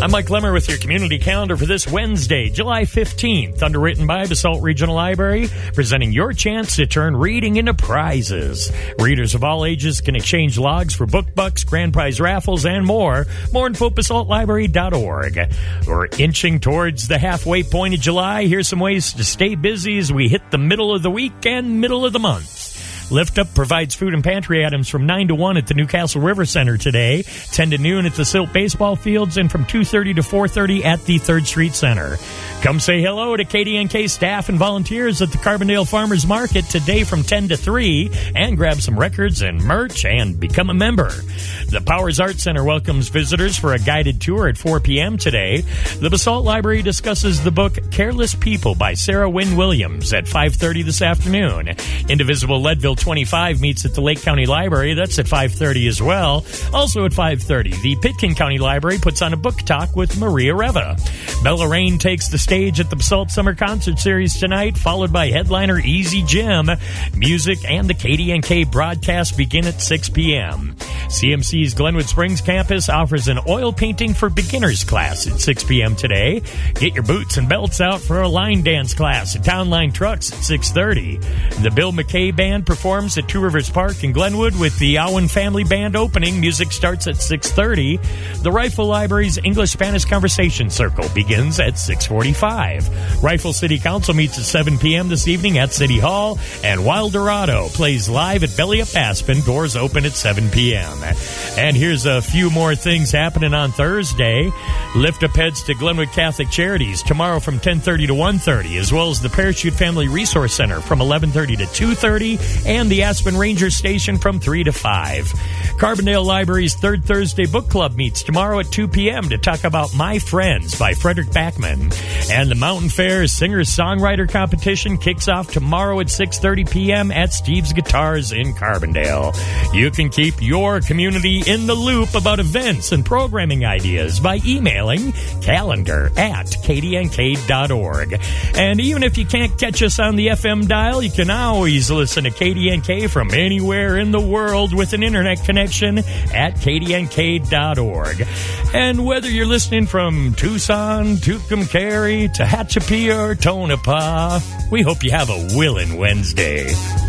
I'm Mike Lemmer with your community calendar for this Wednesday, July 15th, underwritten by Basalt Regional Library, presenting your chance to turn reading into prizes. Readers of all ages can exchange logs for book bucks, grand prize raffles, and more. More info at basaltlibrary.org. We're inching towards the halfway point of July. Here's some ways to stay busy as we hit the middle of the week and middle of the month. Lift Up provides food and pantry items from 9 to 1 at the Newcastle River Center today, 10 to noon at the Silt Baseball Fields, and from 2:30 to 4:30 at the 3rd Street Center. Come say hello to KDNK staff and volunteers at the Carbondale Farmers Market today from 10 to 3 and grab some records and merch and become a member. The Powers Art Center welcomes visitors for a guided tour at 4 p.m. today. The Basalt Library discusses the book Careless People by Sarah Wynne Williams at 5:30 this afternoon. Indivisible Leadville 25 meets at the Lake County Library. That's at 5:30 as well. Also at 5:30, the Pitkin County Library puts on a book talk with Maria Reva. Bella Rain takes the stage at the Basalt Summer Concert Series tonight, followed by headliner Easy Jim. Music and the KDNK broadcast begin at 6 p.m. CMC's Glenwood Springs campus offers an oil painting for beginners class at 6 p.m. today. Get your boots and belts out for a line dance class at Town Line Trucks at 6:30. The Bill McKay Band performs at Two Rivers Park in Glenwood with the Owen Family Band opening. Music starts at 6:30. The Rifle Library's English-Spanish Conversation Circle begins at 6:45. Rifle City Council meets at 7 p.m. this evening at City Hall, and Wildorado plays live at Belly Up Aspen. Doors open at 7 p.m. And here's a few more things happening on Thursday. Lift Up heads to Glenwood Catholic Charities tomorrow from 10:30 to 1:30, as well as the Parachute Family Resource Center from 11:30 to 2:30, and the Aspen Ranger Station from 3 to 5. Carbondale Library's Third Thursday Book Club meets tomorrow at 2 p.m. to talk about My Friends by Frederick Backman. And the Mountain Fair Singer-Songwriter Competition kicks off tomorrow at 6:30 p.m. at Steve's Guitars in Carbondale. You can keep your community in the loop about events and programming ideas by emailing calendar@kdnk.org. And even if you can't catch us on the FM dial, you can always listen to KDNK from anywhere in the world with an internet connection at kdnk.org. And whether you're listening from Tucson, Tucumcari, Tehachapi, or Tonopah, we hope you have a willing Wednesday.